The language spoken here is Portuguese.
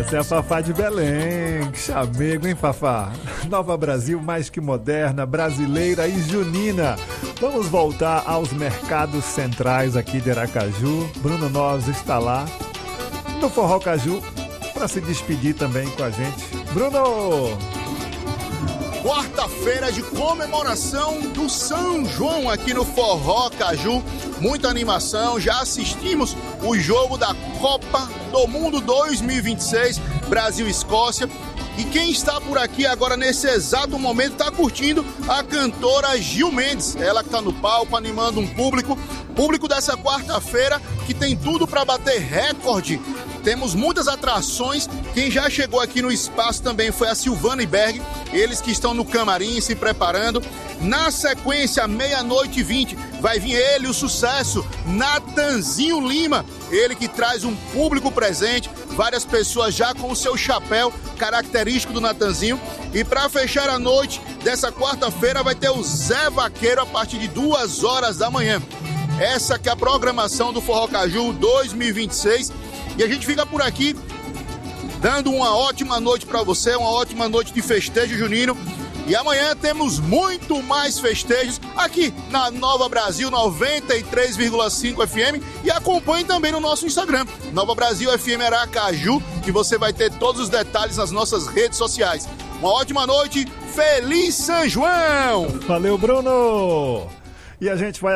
Essa é a Fafá de Belém. Que chamego, hein, Fafá? Nova Brasil, mais que moderna, brasileira e junina. Vamos voltar aos mercados centrais aqui de Aracaju. Bruno Nós está lá no Forró Caju para se despedir também com a gente. Bruno! Quarta-feira de comemoração do São João aqui no Forró Caju. Muita animação, já assistimos o jogo da Copa do Mundo 2026, Brasil-Escócia. E quem está por aqui agora nesse exato momento está curtindo a cantora Gil Mendes. Ela que está no palco animando um público dessa quarta-feira que tem tudo para bater recorde. Temos muitas atrações. Quem já chegou aqui no espaço também foi a Silvana e Berg, eles que estão no camarim se preparando. Na sequência, 00:20, vai vir ele, o sucesso, Natanzinho Lima, ele que traz um público presente, várias pessoas já com o seu chapéu característico do Natanzinho. E para fechar a noite dessa quarta-feira vai ter o Zé Vaqueiro a partir de 2h da manhã. Essa que é a programação do Forró Caju 2026. E a gente fica por aqui dando uma ótima noite para você, uma ótima noite de festejo junino. E amanhã temos muito mais festejos aqui na Nova Brasil 93,5 FM. E acompanhe também no nosso Instagram, Nova Brasil FM Aracaju, que você vai ter todos os detalhes nas nossas redes sociais. Uma ótima noite, feliz São João! Valeu, Bruno! E a gente vai